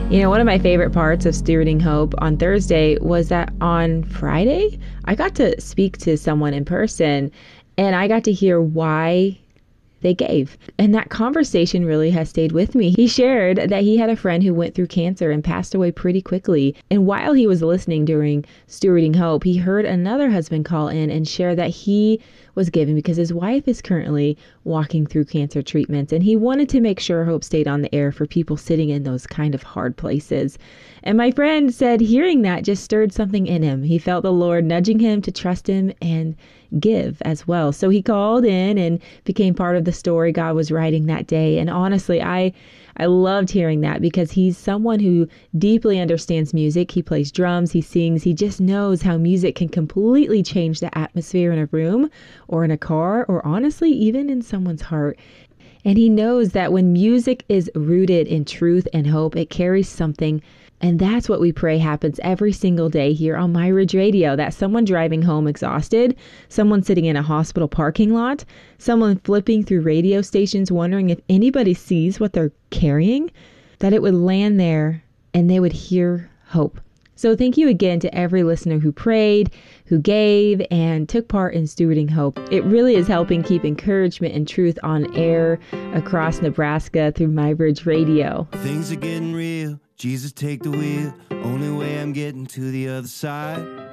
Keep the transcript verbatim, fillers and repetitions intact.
You know, one of my favorite parts of Stewarding Hope on Thursday was that on Friday, I got to speak to someone in person and I got to hear why they gave. And that conversation really has stayed with me. He shared that he had a friend who went through cancer and passed away pretty quickly. And while he was listening during Stewarding Hope, he heard another husband call in and share that he was giving because his wife is currently walking through cancer treatments. And he wanted to make sure Hope stayed on the air for people sitting in those kind of hard places. And my friend said hearing that just stirred something in him. He felt the Lord nudging him to trust him and give as well. So he called in and became part of the story God was writing that day. And honestly, I I loved hearing that because he's someone who deeply understands music. He plays drums, he sings, he just knows how music can completely change the atmosphere in a room or in a car or honestly, even in someone's heart. And he knows that when music is rooted in truth and hope, it carries something. And that's what we pray happens every single day here on My Ridge Radio, that someone driving home exhausted, someone sitting in a hospital parking lot, someone flipping through radio stations wondering if anybody sees what they're carrying, that it would land there and they would hear hope. So thank you again to every listener who prayed, who gave, and took part in Stewarding Hope. It really is helping keep encouragement and truth on air across Nebraska through My Ridge Radio. Things are getting real. Jesus, take the wheel. Only way I'm getting to the other side.